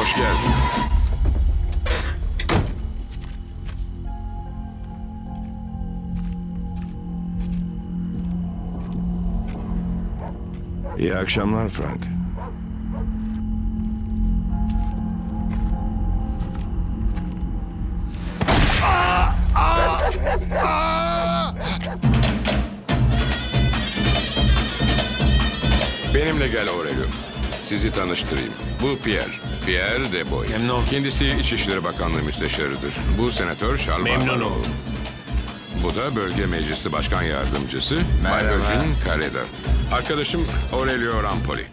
Hoş geldiniz. İyi akşamlar Frank. Benimle gel Aurelio. Sizi tanıştırayım. Bu Pierre. Pierre Deboy. Memnun oldum. Kendisi İçişleri Bakanlığı Müsteşarıdır. Bu Senatör Charles Memnun Barbaro. oldum. Bu da Bölge Meclisi Başkan Yardımcısı Bay Merhaba. Virgin Carreda. Arkadaşım Aurelio Rampoli.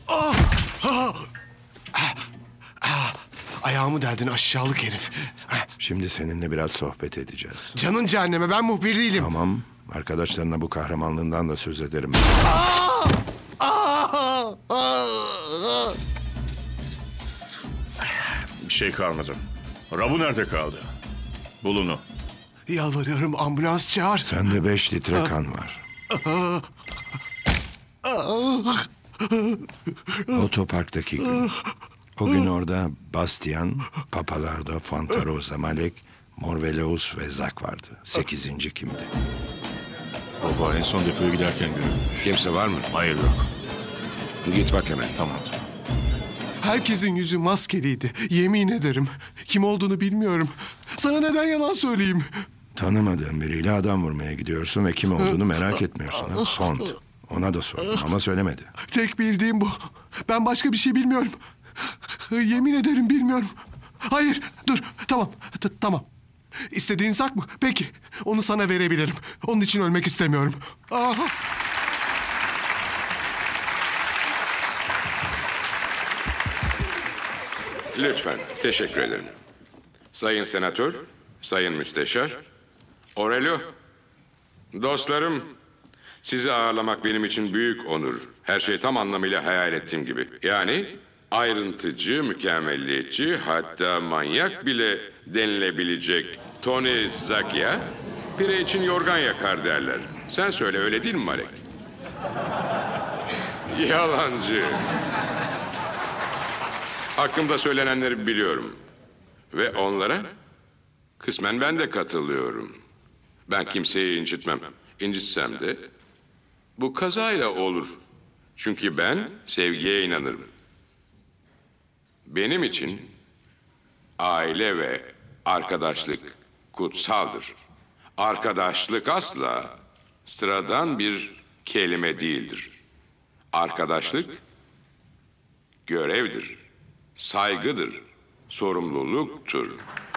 Ayağımı derdin aşağılık herif. Şimdi seninle biraz sohbet edeceğiz. Canın cehenneme, ben muhbir değilim. Tamam, arkadaşlarına bu kahramanlığından da söz ederim. Bir şey kalmadı. Rabu nerede kaldı? Bulunu. Yalvarıyorum, ambulans çağır. Sende 5 litre kan var. Otoparktaki gün. O gün orada Bastian, Papalardo, Fantarosa, Malek, Morveleus ve Zak vardı. 8. kimdi? Baba en son depoya giderken görülmüş. Kimse var mı? Hayır yok. Git bak hemen. Tamam. Herkesin yüzü maskeliydi. Yemin ederim. Kim olduğunu bilmiyorum. Sana neden yalan söyleyeyim? Tanımadığın biriyle adam vurmaya gidiyorsun ve kim olduğunu merak etmiyorsun. Ha? Font. Ona da sordum ama söylemedi. Tek bildiğim bu. Ben başka bir şey bilmiyorum. Yemin ederim bilmiyorum. Hayır, dur. Tamam, tamam. İstediğin sak mı? Peki, onu sana verebilirim. Onun için ölmek istemiyorum. Aha. Lütfen. Teşekkür ederim. Sayın Senatör, Sayın Müsteşar, Aurelio, dostlarım, sizi ağırlamak benim için büyük onur. Her şey tam anlamıyla hayal ettiğim gibi. Yani ayrıntıcı, mükemmelliyetçi, hatta manyak bile denilebilecek Tony Zakia, pire için yorgan yakar derler. Sen söyle, öyle değil mi Malek? Yalancı. Hakkımda söylenenleri biliyorum. Ve onlara kısmen ben de katılıyorum. Ben kimseyi incitmem. İncitsem de bu kazayla olur. Çünkü ben sevgiye inanırım. Benim için aile ve arkadaşlık kutsaldır. Arkadaşlık asla sıradan bir kelime değildir. Arkadaşlık görevdir, saygıdır, sorumluluktur.